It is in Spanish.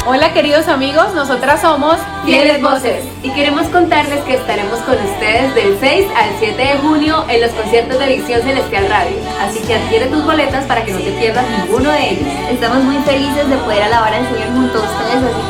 Hola queridos amigos, nosotras somos Fieles Voces y queremos contarles que estaremos con ustedes del 6 al 7 de junio en los conciertos de Visión Celestial Radio. Así que adquiere tus boletas para que no te pierdas ninguno de ellos. Estamos muy felices de poder alabar al Señor junto a ustedes, así